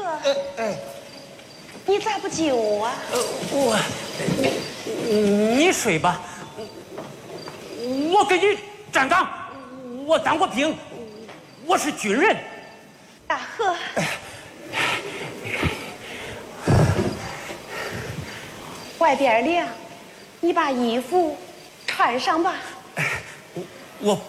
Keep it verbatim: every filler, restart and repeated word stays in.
呃，哎， 你咋不救我啊？ 呃，我，你睡吧，我跟你站岗，我当过兵，我是军人。 大河，外边凉，你把衣服穿上吧。 我